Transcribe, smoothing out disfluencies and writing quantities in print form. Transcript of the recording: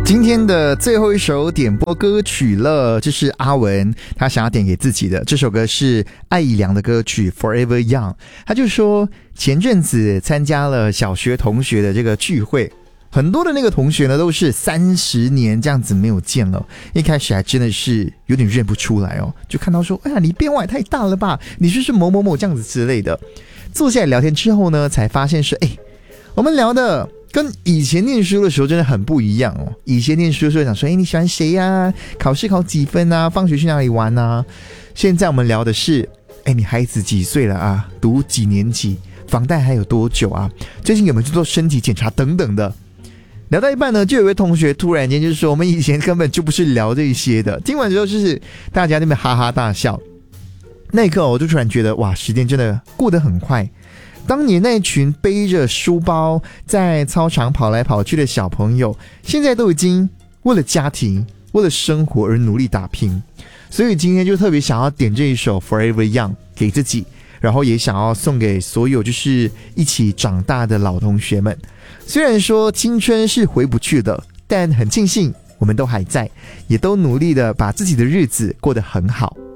今天的最后一首点播歌曲了，这是阿文他想要点给自己的，这首歌是艾怡良的歌曲 Forever Young。 他就说前阵子参加了小学同学的这个聚会，很多的那个同学呢都是30年这样子没有见了，一开始还真的是有点认不出来哦，就看到说哎呀你变化也太大了吧，你是不是某某某这样子之类的。坐下来聊天之后呢，才发现是我们聊的跟以前念书的时候真的很不一样哦。以前念书的时候想说你喜欢谁啊，考试考几分啊，放学去哪里玩啊。现在我们聊的是你孩子几岁了啊，读几年级，房贷还有多久啊，最近有没有去做身体检查等等的。聊到一半呢，就有一位同学突然间就说我们以前根本就不是聊这些的。听完之后就是大家那边哈哈大笑。那一刻我就突然觉得哇，时间真的过得很快。当年那群背着书包在操场跑来跑去的小朋友，现在都已经为了家庭为了生活而努力打拼。所以今天就特别想要点这一首 Forever Young 给自己，然后也想要送给所有就是一起长大的老同学们。虽然说青春是回不去的，但很庆幸我们都还在，也都努力的把自己的日子过得很好。